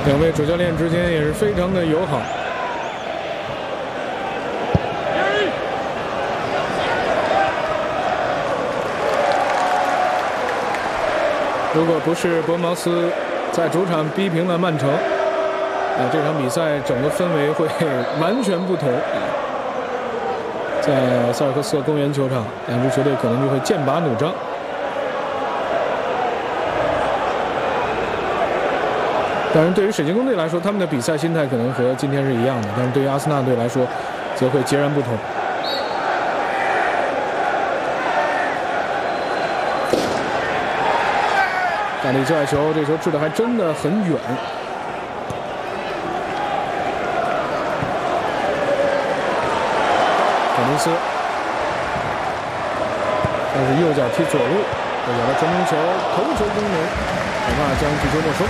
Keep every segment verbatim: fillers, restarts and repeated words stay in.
两位主教练之间也是非常的友好。如果不是博茅斯在主场逼平了曼城，啊，这场比赛整个氛围会完全不同。在塞尔克斯特公园球场，两支球队可能就会剑拔弩张。当然，对于水晶宫队来说，他们的比赛心态可能和今天是一样的，但是对于阿森纳队来说，则会截然不同。大力救爱球，这球掷的还真的很远。凯尼斯，但是右脚踢左路，右脚的传中球，头球攻门，海纳将这球没收。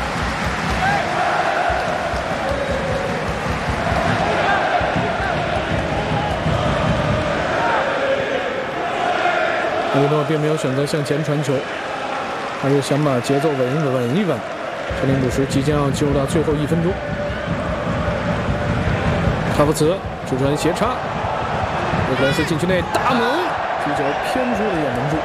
维诺并没有选择向前传球，还是想把节奏稳一稳一稳。车林补时即将要进入到最后一分钟。卡夫茨直传斜插，维克莱斯禁区内大门，踢球偏出了远门柱，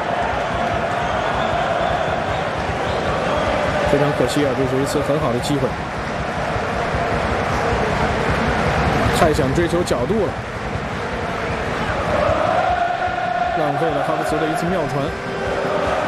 非常可惜啊！这是一次很好的机会，太想追求角度了。浪费了哈弗茨的一次妙传。